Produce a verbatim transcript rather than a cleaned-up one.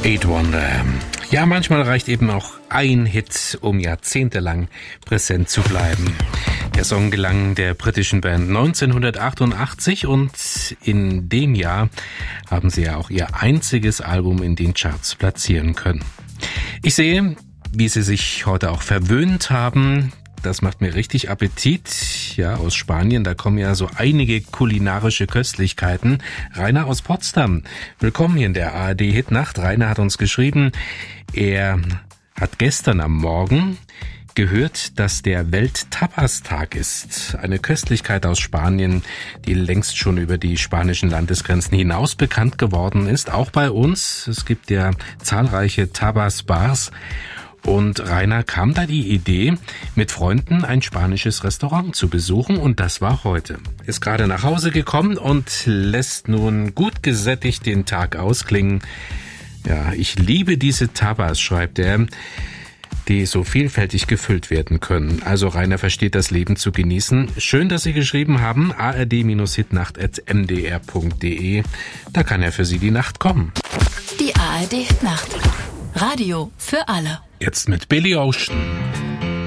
Eight Wonder. Ja, manchmal reicht eben auch ein Hit, um jahrzehntelang präsent zu bleiben. Der Song gelang der britischen Band neunzehnhundertachtundachtzig und in dem Jahr haben sie ja auch ihr einziges Album in den Charts platzieren können. Ich sehe, wie sie sich heute auch verwöhnt haben. Das macht mir richtig Appetit. Ja, aus Spanien, da kommen ja so einige kulinarische Köstlichkeiten. Rainer aus Potsdam, willkommen hier in der A R D Hitnacht. Rainer hat uns geschrieben, er hat gestern am Morgen gehört, dass der Welt-Tapas-Tag ist. Eine Köstlichkeit aus Spanien, die längst schon über die spanischen Landesgrenzen hinaus bekannt geworden ist. Auch bei uns. Es gibt ja zahlreiche Tapas-Bars. Und Rainer kam da die Idee, mit Freunden ein spanisches Restaurant zu besuchen, und das war heute. Ist gerade nach Hause gekommen und lässt nun gut gesättigt den Tag ausklingen. Ja, ich liebe diese Tapas, schreibt er, die so vielfältig gefüllt werden können. Also Rainer versteht das Leben zu genießen. Schön, dass Sie geschrieben haben, a r d hitnacht at m d r punkt d e. Da kann er für Sie die Nacht kommen. Die A R D Hitnacht. Radio für alle. Jetzt mit Billy Ocean.